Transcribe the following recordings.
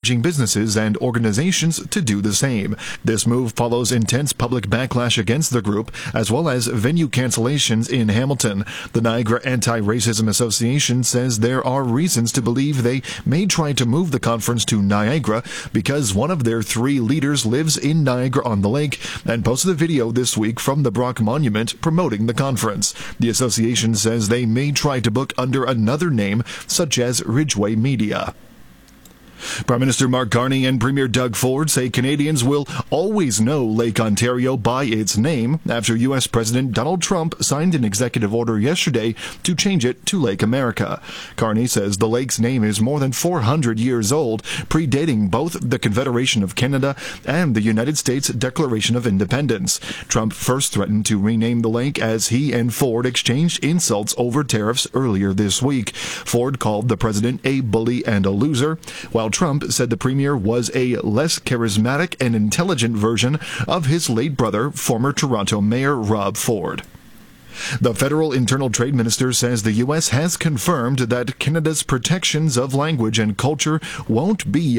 encouraging businesses and organizations to do the same. This move follows intense public backlash against the group, as well as venue cancellations in Hamilton. The Niagara Anti-Racism Association says there are reasons to believe they may try to move the conference to Niagara because one of their 3 leaders lives in Niagara-on-the-Lake and posted a video this week from the Brock Monument promoting the conference. The association says they may try to book under another name, such as Ridgeway Media. Prime Minister Mark Carney and Premier Doug Ford say Canadians will always know Lake Ontario by its name after U.S. President Donald Trump signed an executive order yesterday to change it to Lake America. Carney says the lake's name is more than 400 years old, predating both the Confederation of Canada and the United States Declaration of Independence. Trump first threatened to rename the lake as he and Ford exchanged insults over tariffs earlier this week. Ford called the president a bully and a loser, while Trump said the premier was a less charismatic and intelligent version of his late brother, former Toronto Mayor Rob Ford. The federal internal trade minister says the U.S. has confirmed that Canada's protections of language and culture won't be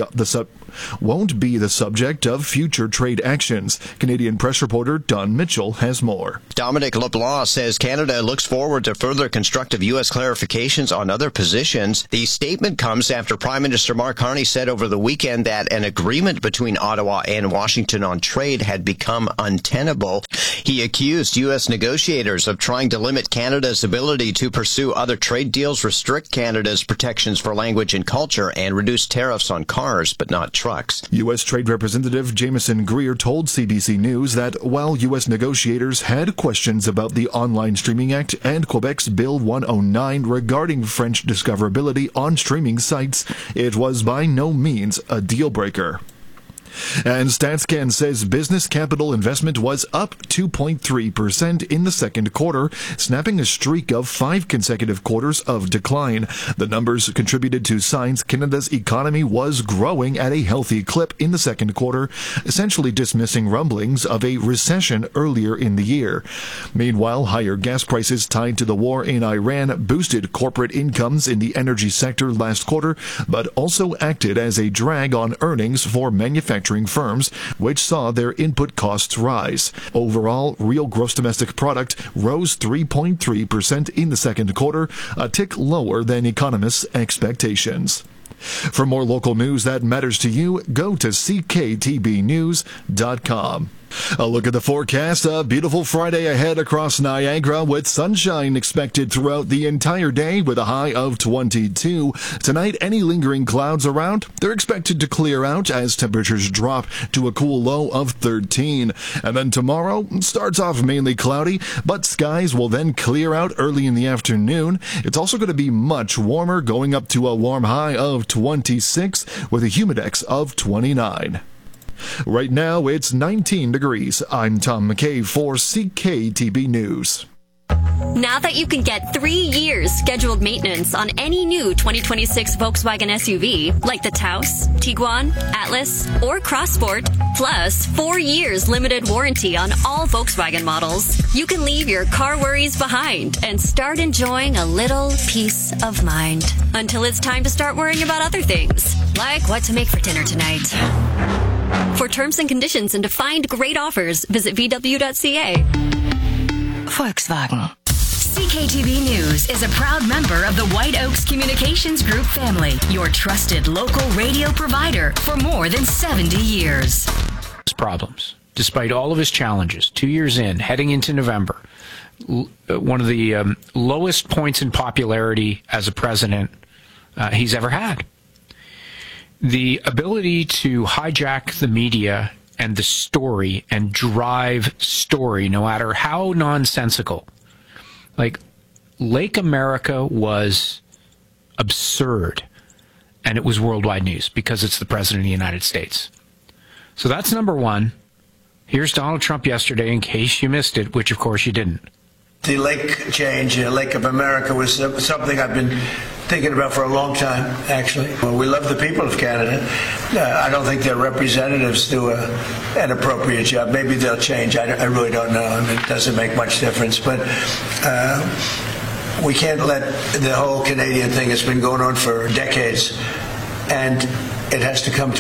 the subject of future trade actions. Canadian press reporter Don Mitchell has more. Dominic LeBlanc says Canada looks forward to further constructive U.S. clarifications on other positions. The statement comes after Prime Minister Mark Carney said over the weekend that an agreement between Ottawa and Washington on trade had become untenable. He accused U.S. negotiators of trying to limit Canada's ability to pursue other trade deals, restrict Canada's protections for language and culture, and reduce tariffs on cars, but not trucks. U.S. Trade Representative Jameson Greer told CBC News that while U.S. negotiators had questions about the Online Streaming Act and Quebec's Bill 109 regarding French discoverability on streaming sites, it was by no means a deal-breaker. And StatsCan says business capital investment was up 2.3% in the second quarter, snapping a streak of 5 consecutive quarters of decline. The numbers contributed to signs Canada's economy was growing at a healthy clip in the second quarter, essentially dismissing rumblings of a recession earlier in the year. Meanwhile, higher gas prices tied to the war in Iran boosted corporate incomes in the energy sector last quarter, but also acted as a drag on earnings for manufacturing firms, which saw their input costs rise. Overall, real gross domestic product rose 3.3% in the second quarter, a tick lower than economists' expectations. For more local news that matters to you, go to cktbnews.com. A look at the forecast. A beautiful Friday ahead across Niagara with sunshine expected throughout the entire day with a high of 22. Tonight, any lingering clouds around, they're expected to clear out as temperatures drop to a cool low of 13. And then tomorrow starts off mainly cloudy, but skies will then clear out early in the afternoon. It's also going to be much warmer, going up to a warm high of 26 with a humidex of 29. Right now, it's 19 degrees. I'm Tom McKay for CKTB News. Now that you can get 3 years scheduled maintenance on any new 2026 Volkswagen SUV, like the Taos, Tiguan, Atlas, or Crossport, plus 4 years limited warranty on all Volkswagen models, you can leave your car worries behind and start enjoying a little peace of mind. Until it's time to start worrying about other things, like what to make for dinner tonight. For terms and conditions and to find great offers, visit VW.ca. Volkswagen. CKTB News is a proud member of the White Oaks Communications Group family, your trusted local radio provider for more than 70 years. Problems. Despite all of his challenges, 2 years in, heading into November, one of the lowest points in popularity as a president he's ever had. The ability to hijack the media and the story and drive story, no matter how nonsensical. Like, Lake America was absurd, and it was worldwide news because it's the President of the United States. So that's number one. Here's Donald Trump yesterday, in case you missed it, which of course you didn't. The lake change, Lake of America, was something I've been thinking about for a long time, actually. Well, we love the people of Canada. I don't think their representatives do an appropriate job. Maybe they'll change. I really don't know. I mean, it doesn't make much difference. But we can't let the whole Canadian thing that's been going on for decades, and it has to come to